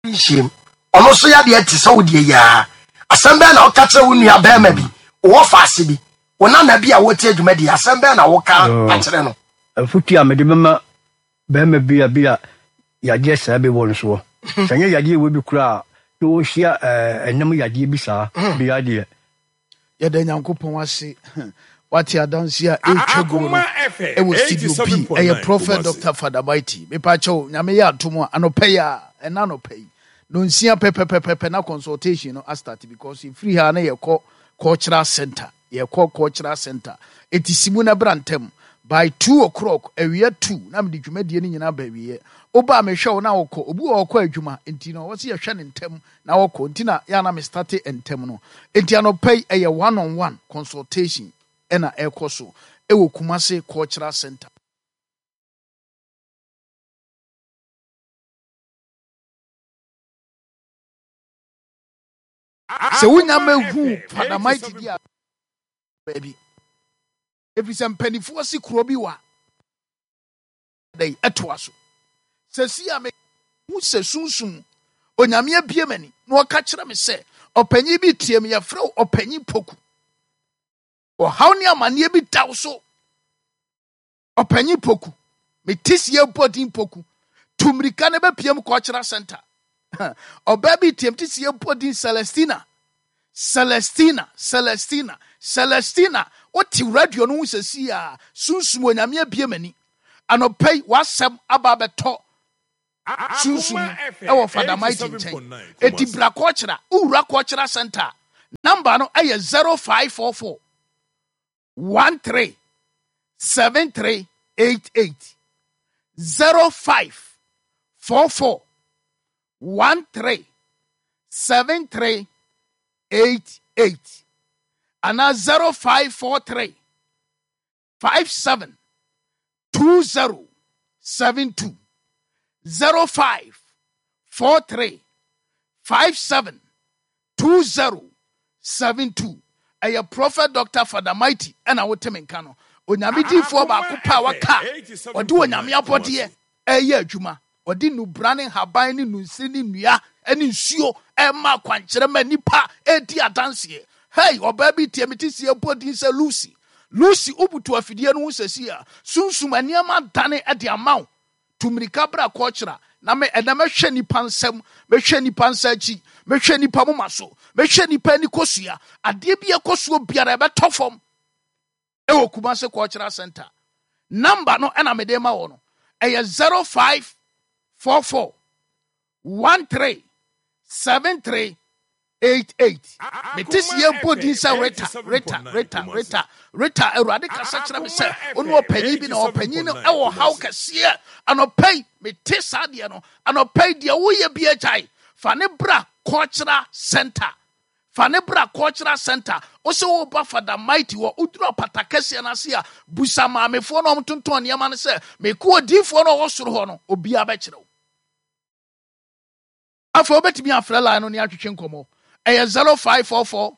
shame. Almost ya the etisode ya. Assemble na okatra unu ya bema bi. Wo fase bi. Wona na bi a wote adwuma di assemble na wo ka akyere no. Afuti a mede mema bema bi a yaje sa be won so. Sanye yaje we bi kura yo hia enam yaje bi sa bi yaje. Ya da Nyankopon ase. Wati adansi a etwego no. E wo studio B. E Prophet Dr. Father Mighty. Me pa cho nyame ya atomo anope ya ena anope. No nsia pepe na consultation no start because if free ha na ye cultural center. Ye cultural center. Etisimu na brantem by 2 o'clock area 2 na me di dwumadie ni nyina ba wiye. Oba me hwe na wokọ obu wokọ adwuma enti no wo se ye hwe ne ntem na wokọ enti na ya na me start entem no enti anope eye one on one consultation ena ekoso ewo Kumase cultural center. Se wunya mehu Father Mighty dia baby every some penifo si kuro bi wa dai etoaso se si ame hu se sunsun onyame abie mani na waka kire me se opanyi bi tie me ya frɛ opanyi poku o hawni amane bi daw so opanyi poku me tisie bodin poku tumrika ne be piem cultural center oba bi tiem tisie bodin Celestina oti radio no sesi a sunsun onyame abie mani anopai wasem aba beto sunsun e Father Mighty nchen eti bra cultural ura cultural center number no aye 0544 137388 0544 137388 and 0543 572072 0543 572072 a Prophet Dr. Father Mighty and I would tell me cano onyame difo ba ko pa waka odi onyame apode eye adwuma odi nu brane haban ni nunsi ni nua eni nsuo e ma kwankyere ma nipa edi adanse hey oba bi tiemiti sie podin se Lucy ubutu afidie no sesi a sunsum aniama dane e de amaw tumrika bra culture na me hwe nipa nsam me hwe nipa nsachi me hwe nipa momaso me hwe nipa ni kosua ade bi ekosuo biara be tofom ewo Kumase cultural center number no na me de ma wo no eye 0544 137388 metis ye body sa reta erade kasa kira me se onu opanyi bi na opanyi no ewo haw kase anopai metis ade no anopai de wo ye bi achai fa ne bra cultural center ose wo ba Father Mighty wo uduro patakese na se a busa maamefo no mtonton ne ma ne se me ko odifo no wo soro ho no obi abekire wo afọ obetimi afra line no ne atwetwe nkomo eye 0544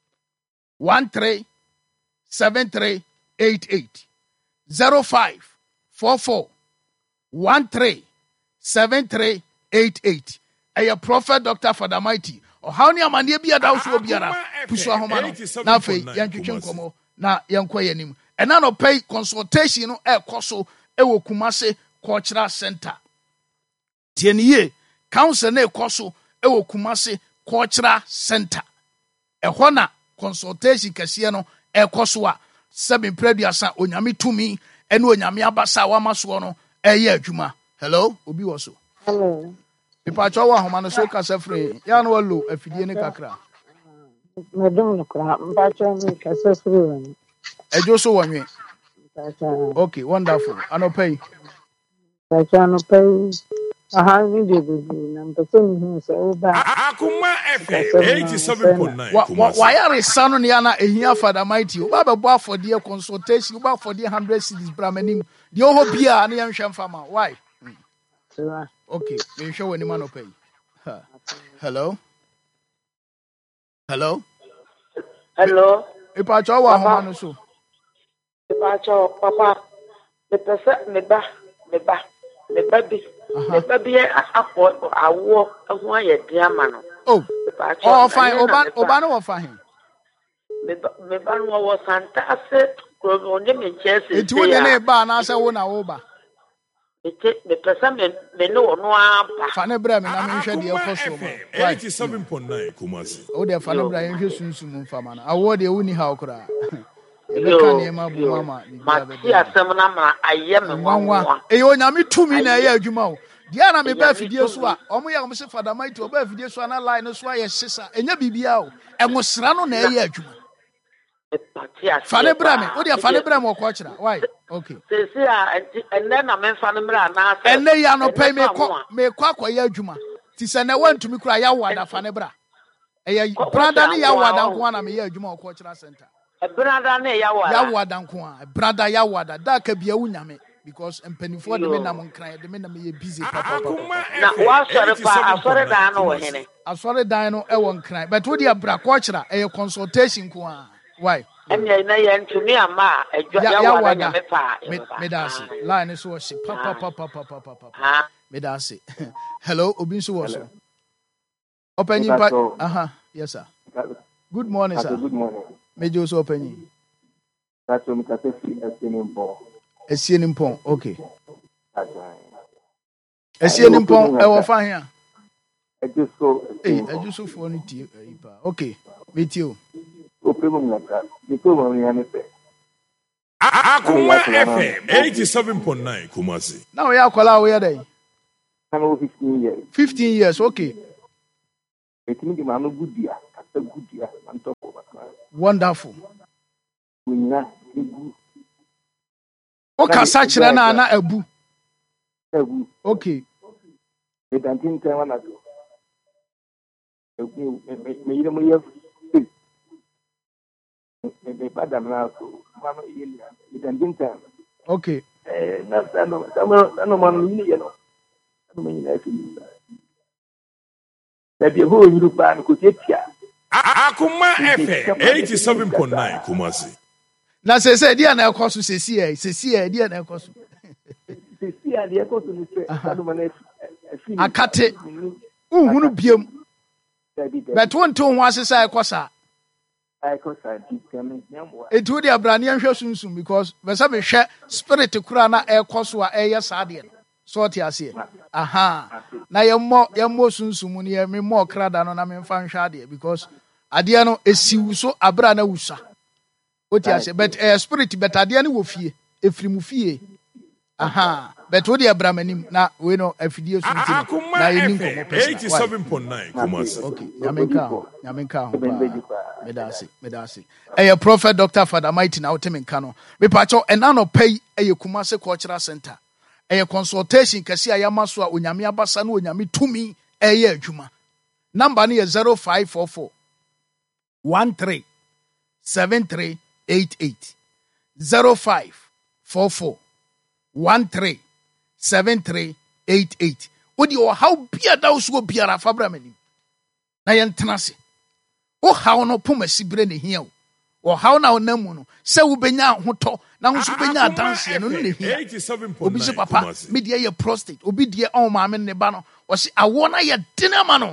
137388 0544 137388 eye Prophet Dr. Father Mighty o hawni amane bia dawo so biara pusu ahoma no na afei yantwetwe nkomo na yankwa yanim ena no pay consultation no ekoso ewo Kumase cultural center tieniye council na ekoso ewo Kumase cultural center ehɔ na consultation kɛseɛ no ekoso a seven preduasa onyame tumi ene onyame abasa wa maso no ɛyɛ adwuma hello obi wo so hello pipa cho wa homa no so kasa free ya no wallo afidie ne kakra medum no kra mpa cho me kasa free ejo so wonwe okay wonderful anopai aha video baby na mpese ni hu se oba Akuma FM 87.9 why are sanu ne ana ehia Father Mighty oba bebo afodie consultation oba afodie 100 cedis bramanim de oho bia na yan hwem fama why okay me hwe wani man opai hello ipa cho wa homa no so ipa cho papa me pese me ba me baby akọ awo ho ayɛ dia ma no oh fine oba no fine me ba no wo santa ase ko onye me chese enti wo de na ba na ase wo na wo ba me pesa me no no aba fa ne bra me na me hwɛ de ɛkɔ so ma 87.9 Kumasi. o de fa ne bra ye hwɛ sunsum mfa ma na awo de wo ni ha okra ebeka ne ma bu mama ti asɛm na ma ayɛ me nwanwa eyo nyame tumi na ɛyɛ adwuma o dia na me ba fidie so a ɔmo yɛ ɔmo se Father Mighty oba fidie so na line no so ayɛ hisa enya bibia o ɛngosra no na ɛyɛ adwuma fane bra me wo de fane bra me ɔkɔ kyerɛ why okay sesi a enne na me fane bra na ase enne ya no pɛ me kɔ akɔyɛ adwuma ti sɛ na wantumi kura ya wada fane bra ɛyɛ brada ne ya wada nko na me yɛ adwuma ɔkɔ kyerɛ center brada ne ya wada nko a brada ya wada da ka bia wo nyame because mpanifo de me nam nkran de me nam yɛ busy papa na wa sɔre pa asɔre dan no wɔ hene asɔre dan no ɛwɔ nkran but wo de abra kɔ kyerɛ ɛyɛ consultation ko a why enya na yɛ ntumi ama ya wada me pa me da se line so wɔhye papa me da se hello obi nso wɔ so open pa yes sir good morning sir good morning mejo so open that's me ka se Esien Mpong, okay. Esien Mpong, I will find here. I just so funny to you. Okay, meet you. Akuma FM 87.9 Kumasi. Now we are calling where they? I'm over 15 years. 15 years, okay. Wonderful. Okay, such na ebu. Okay. Okay. Akuma FM 87.9 Kumasi. Na say dia na ekoso sesi dia na ekoso. Sesi dia ekoso ni se akate uhunu biem. But won to ho asesa ekosa. Etu dia brane anhwe sunsun because besa me hwe spirit kura na ekoso a eye saade no. So ti ase. Na yemmo sunsun ni me mo krada no na me mfa nhwe ade because ade no esiwu so abra na wusa. What you say, but spirit, but I didn't wo fie, if you fie. But what you Abraham na we know if you do something. Na 87.9 Kumasi. Okay, Yamenka. Medasi. A prophet Dr. Father Mighty na utemen kano. Me pacho enano pay a Kumasi Cultural Center. A consultation kasi ayamaso a unyami abasa no unyami tumi eye adwuma. Number ni 0544 13 73 88 0544 13 73 88. Odi o how bia da so biara fabra mani na yentena se o how no poma sibre ne hia o how na onamu no se wo benya hoto na wo so benya dance no ne hia obi se papa me de ye prostate obi de on ma me ne ba no o se awo na ye denama no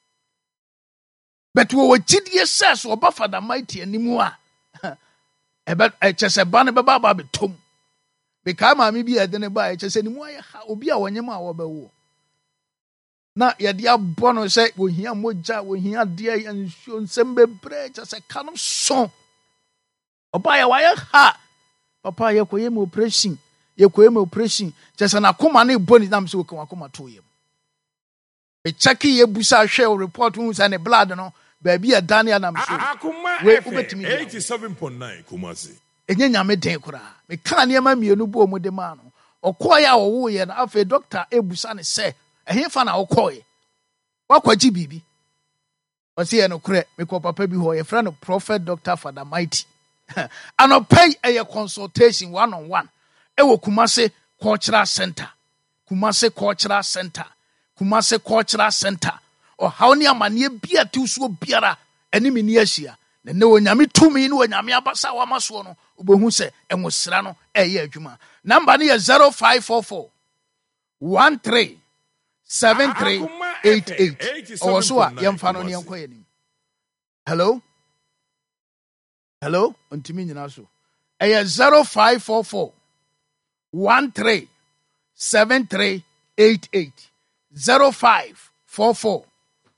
but wo gidie ses oba Father Mighty animu a ebe echese ba ne beba ba betom be ka ma me bi ede ne ba echese ni mu aye ha obi a wonyem a wo ba wo na ye de abo no se wo hia moja wo hia de ansuo nsem bebre echese ka no so oba ya wa ye ha papa ye koye me operation echese na koma na boni na mse wo kan akoma to ye be check ye busa hwe report hu se ne blood no baby a Daniel nam so we ubetimi 87.9 Kumasi enye nyame den kura me kan ne ma mienu bo mu de ma no okoya wo ye na afa doctor ebusa ne se ehefa na okoye wakwaji bibi wasi ye no kure me ko papa bi ho ye friend prophet Dr. Father Mighty anopay a consultation one on one ewo Kumasi Cultural Center o hawni amane bia tuso biara ene me ni ahia ne onyame tumi ne onyame abasa wa maso no obehu se enwosra no eye adwuma number ne 0544 137388 ɔwɔ so a yɛmfa no ne yɛnkɔ yɛnim. Hello ntimi nyina so ɛyɛ 0544 137388 0544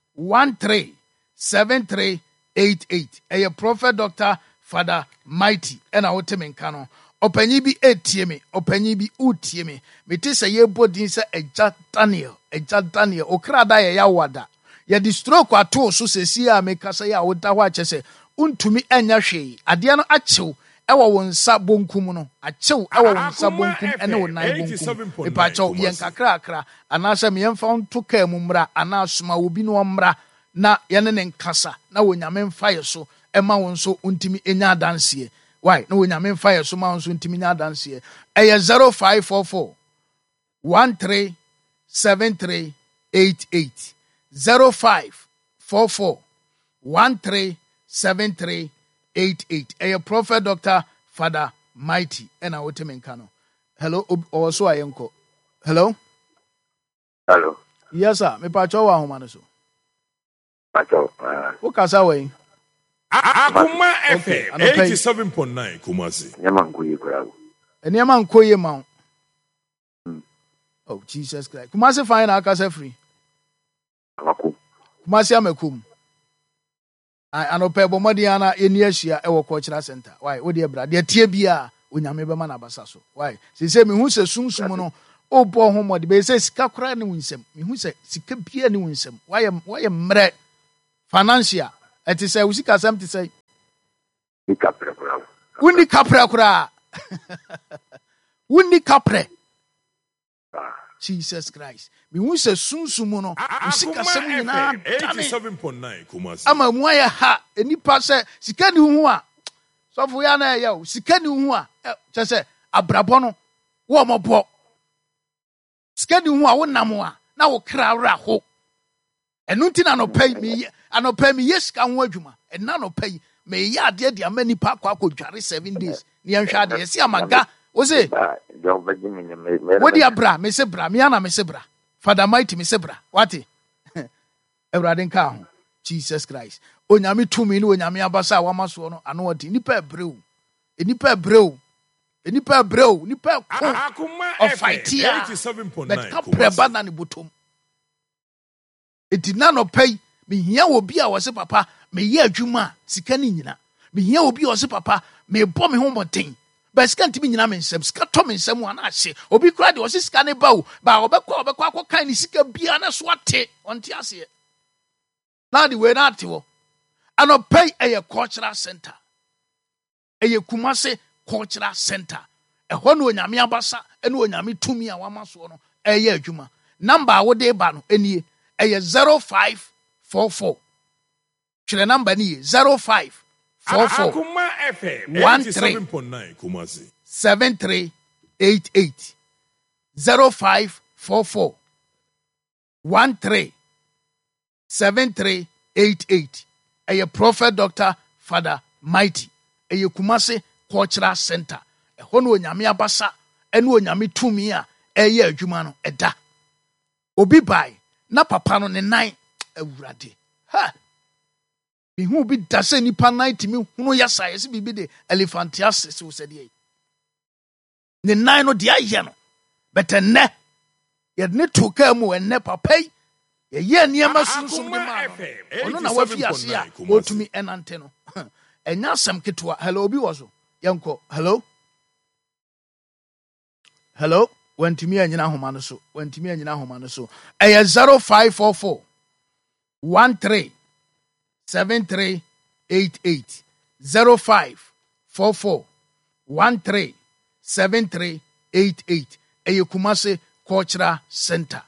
137388 ɛyɛ Prophet Dr. Father Mighty ɛna wote me nka no. Ɔpanyi bi etie me, ɔpanyi bi utie me. Mete sɛ yɛbɔ din sɛ Agya Daniel okrada yɛ yawada. Yɛde stroke ato so sɛsi a meka sɛ yɛ a woda hɔ akyɛ sɛ untumi anya hwee. Adeɛ no akyew ɛwɔ wo nsa bonkum no. Akyew ɛwɔ wo nsa bonkum ɛne wo nan bonkum. Mepakyɛw yɛn kakra anaasɛ meyɛmfa nto kaa mu mmra anaasoma obi no mmra na yɛne ne nkasa na wonyame mfa yɛ so ɛma wo nso untumi enya adanseɛ. Why? No, when I'm fire, so man soon to me now dance here. A 0544 137388 0544 137388. A Prophet Dr. Father Mighty. And I will tell me, hello, also I uncle. Hello? Yes, sir. Me pacho wa humanaso. Pacho. Ukasa way. Akuma FM 87.9 Kumasi. Nyama nkoye ma. Oh Jesus Christ. Kumasi fine akasa free. Kumasi amakum. Anope bomodiana eni ahia e wo cultural center. Why? Wo de bra. De tie bia onyame bema na basa so. Why? Se me hu se sunsum no obo ho mode be se sika kora ne wunsem. Me hu se sika bia ne wunsem. Why mre financial. It is a usika sam to say. Undi capre kura. Undi capre. Jesus Christ. Me who say sunsumu no. Usika sam nyina 87.9 Kumasi. Ama muaya ha enipa se sika ni hu a. So fo ya na ya o sika ni hu a. Che se abrabɔ no wo mɔbɔ. Sika ni hu a wo nam a na wo kra wra ho. Enu nti na no pay me anɔpɛ mi yes ka ho adwuma ɛna nɔpɛ yi me yɛ adeɛ de ama nipa akɔ dware 7 days ne yɛnhwɛ adeɛ si amaga wo se wodi abra me se bra me ana me se bra Father Mighty me se bra wate Awurade nka ho Jesus Christ onyame tumi ne onyame abasa a wama so no ano ɔde nipa ebrew nipa ko ɔfightia but ka preba na ne botom etina nɔpɛ yi mehia obi a wɔse papa meyɛ adwuma sika ne nyina mehia obi a wɔse papa mebɔ me ho mmɔden ba sika ntimi nyina me nsɛm sika tɔ me nsɛm ana ahye obi kora de wɔse sika ne ba o ba ɔbɛkɔ akɔkan ne sika bia na so ate ɔnte aseɛ na de wei na ate wɔ anɔpɛi ɛyɛ cultural center ɛyɛ Kumase cultural center ɛhɔ no onyame abasa ɛne onyame tumi a wama soɔ no ɛyɛ adwuma number a wode ba no ɛnie ɛyɛ 0544 Chile number ni 0544 Akuma FM 87.9 Kumasi 7388 0544 137388 ɛyɛ Prophet Dr. Father Mighty ɛyɛ Kumase Cultural Center ɛhɔ no onyame abasa ɛne onyame tumi a ɛyɛ adwuma no ɛda obi bai na papa no ne nan awurade ha mihu bi da sɛ nipa nan timi hunu yasa yɛsɛ bibi de elephantiasis wo sɛ deɛ ne nan no de ayɛ no bɛtɛ nnɛ yɛde ne to kaa mu ɛnnɛ papa yi yɛyɛ nneɛma sunsun de ma ɔno na wafi ase a ɔtumi ɛnante no ɛnya asɛm ketewa hello obi wɔ so yɛnkɔ hello wantumi anyina ahoma no so ɛyɛ 0544 137388 0544 137388 ɛyɛ Kumase Cultural Center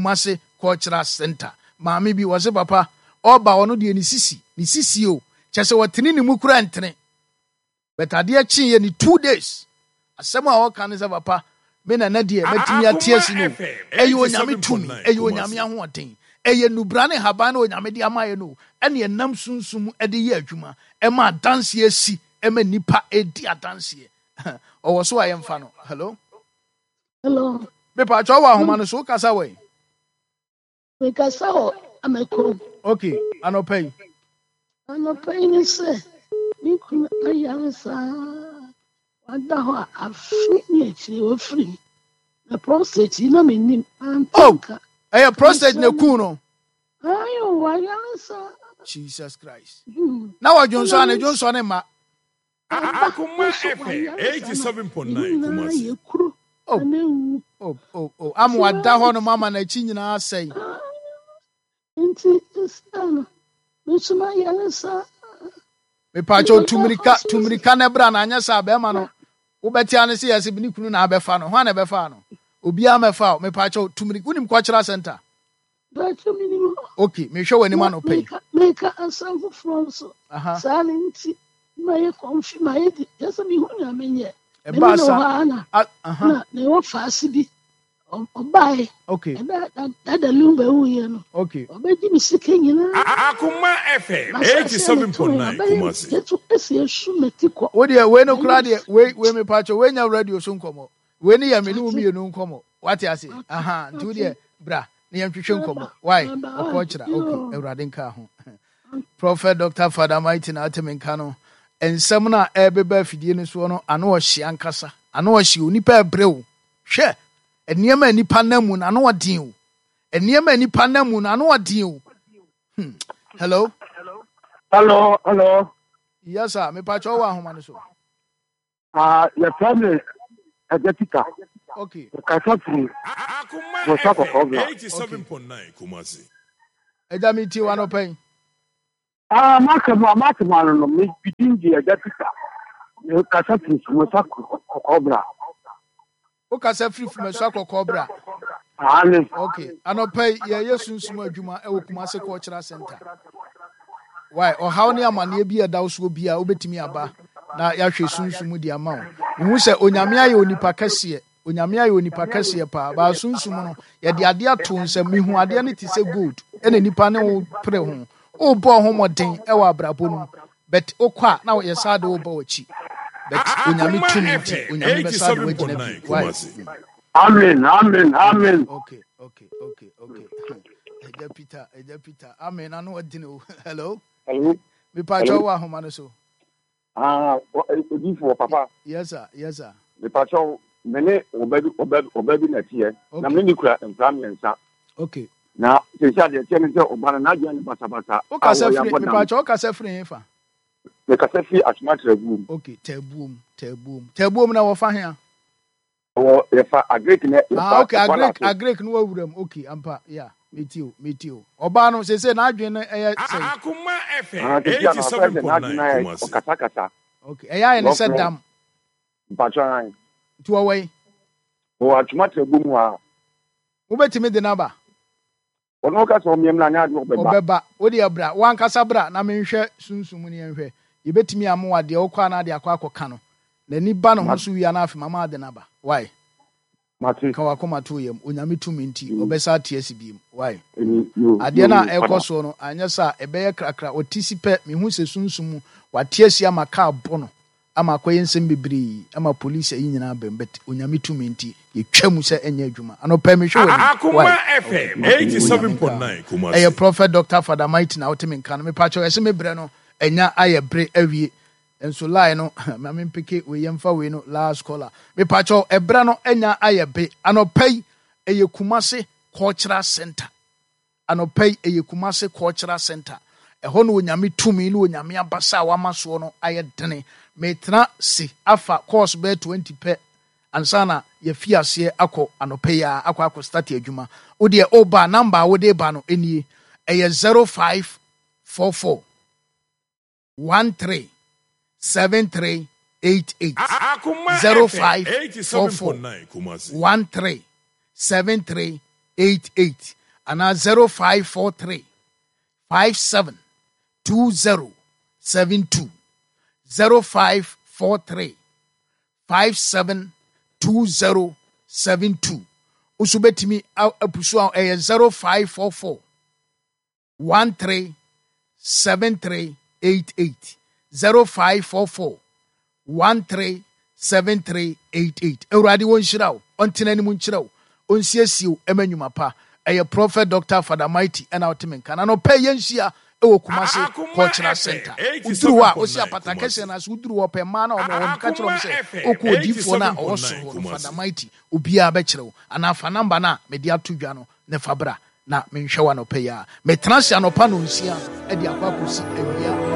maame bi wɔ se papa ɔba ɔno deɛ ne sisi o kyɛ sɛ wɔtene ne mu kura ntene bɛtadeɛ kyeeɛ ne 2 days asɛm a wɔka ne sɛ papa me na deɛ matumi atie si no ɛyɛ onyame tumi ɛyɛ onyame ahoɔden ɛyɛ nubra ne haban na onyame de ama yɛ no ɛne ɛnam sunsum ɛde yɛ adwuma ɛma adanseɛ si ɛma nipa ɛdi adanseɛ ɔwɔ so a yɛmfa no hello Mepa cho wa homa no so kasa we. Because I'm a cool. Okay, anopai. I'm not paying it, sir. You couldn't lay young son. I know I'm free, you're free. The prostate, you know me, Oh, a prostate ne kuno. Ayo, why young son? Jesus Christ. Now Johnson ma. Akuma FM 87.9 Kumasi. Oh. I'm what da ho no mama na chi nyina say. Inti isana. Misuma young son. Me pacho tumirika na bra na anya sa be ma no. Wo betia ne se yesi bi ni kunu na abefa no. Ho na befa no. Obi amefa me pacho tumirika unim kwachira center. Okay, me show any man pay. Make a sample from so. Silent. My confirm my just me who I mean yet. A bassa. They were fast be. Buy. Okay. That the lumber who know. Okay. Obey me seeking you know. Akuma FM 87.9 Kumasi. What dear, when no crowd, wait, me patch when your radio soon come up. When you me no come up. What I say? Do dear, bra. Near to come. Why? A coach. Okay, a radinka. Prophet Dr. Father Mighty Natamin Kano. And some na ebebe fidie so no ano ohye ankasa ano ohye onipa ebrew hwe eniema nipa namu na ano odin o eniema nipa namu na ano odin o hello yes sir me pa cho wa homa no so your family Ejetika. Okay. Kasatri. Akuma 87.9 Kumasi. Eja mi ti wa no pen. Makama no me bidin di Ejetika. Kasatri sumosa kokobra. O kasa free from so kokobra. Okay. Anope ye yesunsumu adwuma e wo Kumasi Cultural Center. Why? Or how near mania be a douse will be a obetimi aba. Na yahwe sunsumu di ama wo. Ihu se onyame aye onipa kase onyame aye onipa kase pa ba sunsumu no ye de ade ato nsam mihu ade ne ti se gold ene nipa ne wo pre ho o bo ho moden e wa brabo no but okwa na ye sade wo ba wachi but onyame tumi onyame be sade wo gina why Amen. Okay. Eja Peter amen anu odine hello me pa cho wa homa no so Odi for papa. Yes sir. The patrol many obebi na tie. Na me ni kura employment mensa. Okay. Na se sha de tie me se obana na dia ni basa. O ka se free me pa cho o ka se free fa. Me ka se free atuma trabuum. Okay, tabuum na wo fa he a. O e fa agrek na. Okay, agrek no awuram. Okay, ampa. Yeah. Metio. Oba no se na adwen no say. Akuma FM 87.9 Kumasi. Okay, eya ne said dam. Patron. To away. O atuma trabuum a. Wo betimi de naba. Ono ka so miem na nya de obeba. Obeba, wo de abra, wan kasa bra na menhwe sunsumu ne enhwe. Ye betimi amoa de okwa na de akwa no. Na ni ba no ho so wia na afi mama de naba. Why? Mati ka wakoma to yam onyame tumi nti obesa tiesi biem why ade na ekoso no anya sa ebeye krakra otisipe mehu se sunsumu watiesi ama ka bono ama akoye nsem bibiri ama police yi nyina bembet onyame tumi nti yetwam se enya adwuma anopa me hwe Akuma FM 87.9 Kumasi eye Prophet Dr. Father Mighty na otimi nka no me pacho ese me bre no enya aye bre awie enso lie no mame mpeke we yemfa we no last caller me pacho ebra no enya ayebe anopai eye Kumasi Cultural Center anopai eye Kumasi Cultural Center eho no onyame tumi no onyame abasa wa maso no ayedene metra si afa course be 20 pe ansana ye fiase akọ anopai ya akọ start adwuma wo de oba number wo de ba no enie eye 0544 13 7388 0544 13 7388 and 0543 57 2072 0543 57 2072 usubetimi apusu 0544 13 7388 0544 137388 Euradi won shiraw ontina ni mun chiraw onsiesie emanwuma pa ɛyɛ prophet Dr. Father Mighty ɛna ɔte me nka na no pɛ yɛnhyia ɛwɔ Kumase Cultural Center uduru a osi apata kɛse na so uduru wɔ pɛ ma na ɔmo ka kyerɛ sɛ okɔ odiifo na ɔwɔ so Father Mighty obiara bɛkyerɛ wo ana fa number na me de ato dwa no ne fa bra na menhwɛ wa no pɛ ya me trans ya no pa no nsia e de akwa kosi awia